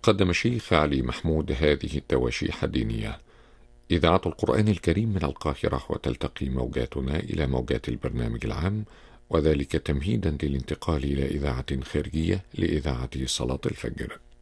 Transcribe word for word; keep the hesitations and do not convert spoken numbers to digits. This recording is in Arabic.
قدم الشيخ علي محمود هذه التواشيح الدينية. إذاعة القرآن الكريم من القاهرة، وتلتقي موجاتنا إلى موجات البرنامج العام، وذلك تمهيدا للانتقال إلى إذاعة خارجية لإذاعة صلاة الفجر.